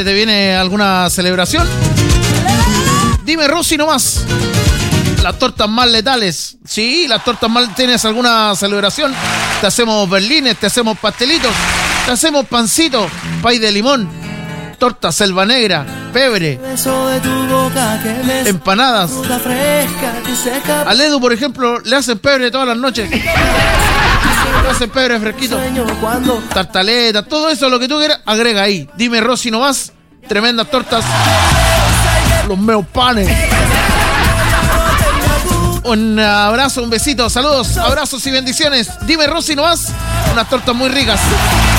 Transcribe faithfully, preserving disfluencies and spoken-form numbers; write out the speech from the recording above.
te viene alguna celebración? Dime, Rosy, nomás. Las tortas más letales. Sí, las tortas más... ¿Tienes alguna celebración? Te hacemos berlines, te hacemos pastelitos, te hacemos pancito, pay de limón, torta selva negra, pebre, empanadas. Al Edu, por ejemplo, le hacen pebre todas las noches. Le hacen pebre fresquito. Tartaleta, todo eso, lo que tú quieras, agrega ahí. Dime, Rosy, nomás. Tremendas tortas. Los meos panes. Un abrazo, un besito, saludos, abrazos y bendiciones. Dime, Rosy, nomás. Unas tortas muy ricas.